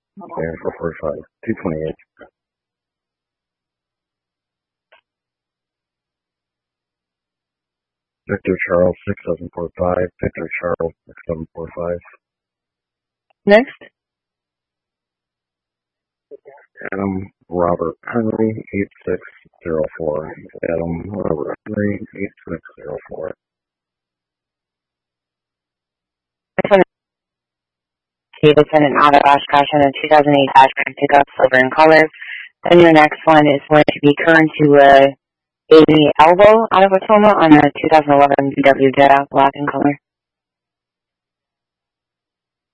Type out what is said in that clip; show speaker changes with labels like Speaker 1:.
Speaker 1: Okay, 445. 228. Victor Charles 6745. Victor Charles 6745.
Speaker 2: Next.
Speaker 1: Adam Robert Henry 8604. Adam Robert Henry 8604.
Speaker 2: Lieutenant out of Oshkosh on a 2008 Ashburn pickup, silver in color. Then your next one is going to be current to Amy Elbow out of Otoma on a 2011 VW Jetta, black in color.